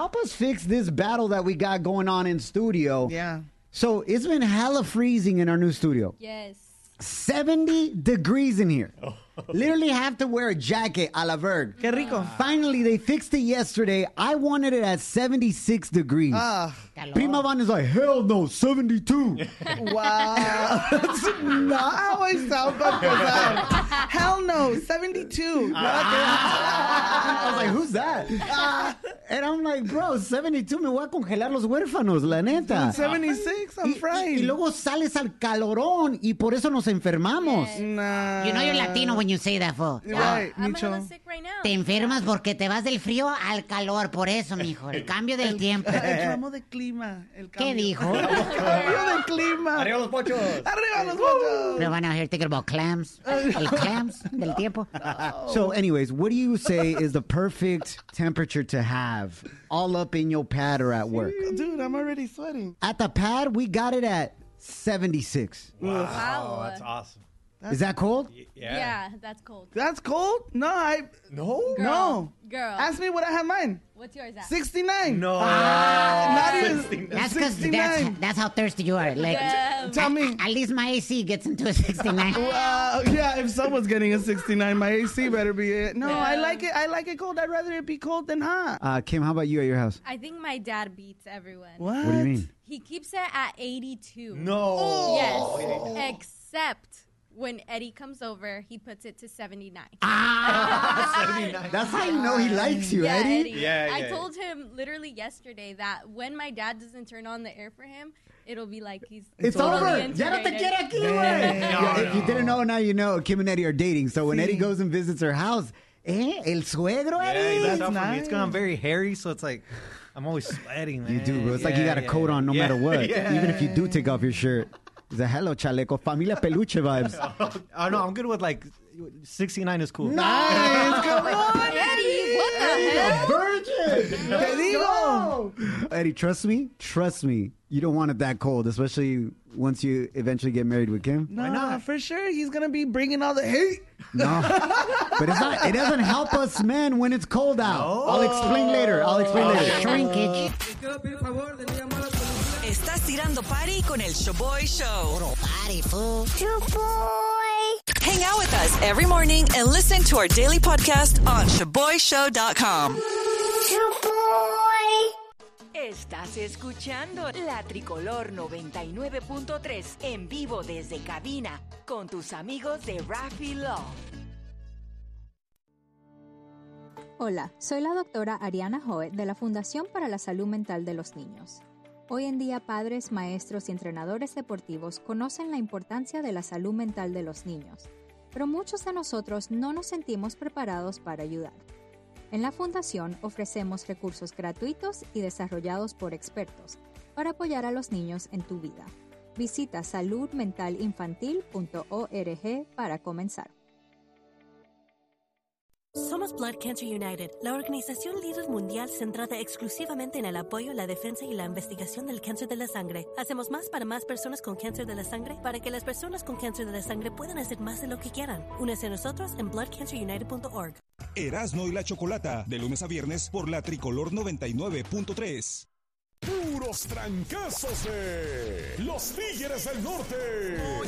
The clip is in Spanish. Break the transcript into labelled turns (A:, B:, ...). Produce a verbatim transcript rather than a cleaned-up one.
A: help us fix this battle that we got going on in studio.
B: Yeah.
A: So it's been hella freezing in our new studio.
C: Yes.
A: seventy degrees in here. Literally have to wear a jacket a la Verg.
B: Qué rico.
A: Finally, they fixed it yesterday. I wanted it at seventy-six degrees.
B: Ah,
A: Prima Van is like, hell no, seventy-two.
B: wow. That's not how I sound about that. Hell no, seventy-two.
A: I was like, who's that? And I'm like, bro, seventy-two, me voy a congelar los huérfanos, la neta.
B: seventy-six, I'm
A: Y,
B: fried.
A: y luego sales al calorón y por eso nos enfermamos.
B: Nah.
D: You know you're Latino when you say that, fool.
B: You're right,
C: I'm
B: Micho.
C: hella sick right now.
D: Te enfermas porque te vas del frío al calor, por eso, mijo. El cambio del tiempo.
B: El cambio de clima. El
D: ¿Qué
B: cambio.
D: dijo?
B: El cambio de clima.
E: Arriba los pochos.
B: Arriba los pochos.
D: Pero van a hear thinking about clams. El clams del tiempo.
A: So anyways, what do you say is the perfect temperature to have all up in your pad or at work?
B: Dude, I'm already sweating.
A: At the pad, we got it at seventy-six.
C: Wow.
E: Oh, that's awesome.
A: Is that cold?
E: Yeah.
C: Yeah, that's cold.
B: That's cold? No, I...
E: No?
C: Girl.
B: No.
C: Girl.
B: Ask me what I have mine.
C: What's yours at?
B: sixty-nine.
E: No.
B: Not even...
E: sixty-nine.
D: That's because that's,
B: sixty-nine.
D: that's how thirsty you are. Like,
C: Yeah.
B: Tell me.
D: at least my A C gets into a sixty-nine.
B: Uh, yeah, if someone's getting a sixty-nine, my A C better be it. No, I
C: Yeah.
B: like it. I like it cold. I'd rather it be cold than hot.
A: Uh, Kim, how about you at your house?
C: I think my dad beats everyone.
B: What?
A: What do you mean?
C: He keeps it at eighty-two.
E: No.
C: Yes. Except when Eddie comes over, he puts it to seventy-nine.
A: That's how you know he likes you,
C: yeah,
A: Eddie.
C: Eddie.
E: Yeah,
C: I
E: yeah.
C: told him literally yesterday that when my dad doesn't turn on the air for him, it'll be like he's
A: It's
C: totally
A: over. Ya no te
C: integrated.
A: quiere aquí, güey.
E: No,
A: Yeah, If you
E: no.
A: didn't know, now you know. Kim and Eddie are dating. So when
B: Sí.
A: Eddie goes and visits her house, eh, el suegro,
E: Yeah,
A: Eddie.
E: you
B: That's
E: tough on me.
B: nice.
E: It's gone very hairy, so it's like I'm always sweating, man.
A: You do, bro. It's like
E: Yeah,
A: you got a
E: yeah,
A: coat on no
E: yeah.
A: matter what.
E: Yeah.
A: Even if you do take off your shirt. It's a hello, chaleco. Familia peluche vibes.
E: Oh no, I'm good with like sixty-nine is cool.
A: Nice. Come on,
C: Eddie, what the hell?
A: Virgin.
B: Te digo.
A: Eddie, trust me. Trust me. You don't want it that cold, especially once you eventually get married with Kim.
B: No, not? For sure. He's going to be bringing all the hate.
A: No. But it's not, it doesn't help us men when it's cold out. I'll explain later. I'll explain later.
D: Shrinkage.
F: Estás tirando party con el Showboy Show.
D: Party, fool.
F: Hang out with us every morning and listen to our daily podcast on shaboy show dot com. Estás escuchando La Tricolor noventa y nueve punto tres en vivo desde cabina con tus amigos de Raffy Law.
G: Hola, soy la doctora Ariana Hoet de la Fundación para la Salud Mental de los Niños. Hoy en día, padres, maestros y entrenadores deportivos conocen la importancia de la salud mental de los niños, pero muchos de nosotros no nos sentimos preparados para ayudar. En la Fundación ofrecemos recursos gratuitos y desarrollados por expertos para apoyar a los niños en tu vida. Visita salud mental infantil punto org para comenzar.
H: Somos Blood Cancer United, la organización líder mundial centrada exclusivamente en el apoyo, la defensa y la investigación del cáncer de la sangre. Hacemos más para más personas con cáncer de la sangre para que las personas con cáncer de la sangre puedan hacer más de lo que quieran. Únese a nosotros en blood cancer united punto org.
I: Erasno y la Chocolata, de lunes a viernes por la Tricolor noventa y nueve punto tres.
J: Puros trancazos de los Tigres del Norte.